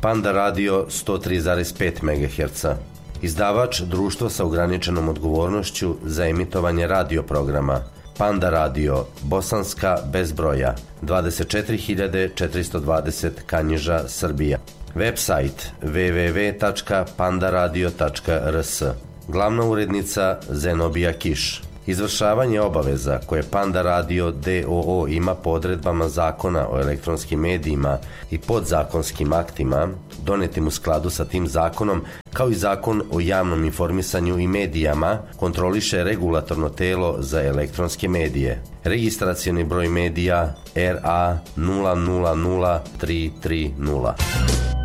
Panda Radio 103,5 MHz. Izdavač društvo sa ograničenom odgovornošću za emitovanje radio programa. Panda Radio, Bosanska bez broja, 24420 Kanjiža, Srbija. Website www.pandaradio.rs. Glavna urednica Zenobija Kiš. Izvršavanje obaveza koje Panda Radio d.o.o. ima po odredbama Zakona o elektronskim medijima i podzakonskim aktima, donetim u skladu sa tim zakonom, kao i Zakon o javnom informisanju i medijama, kontroliše regulatorno telo za elektronske medije. Registracioni broj medija RA 000330.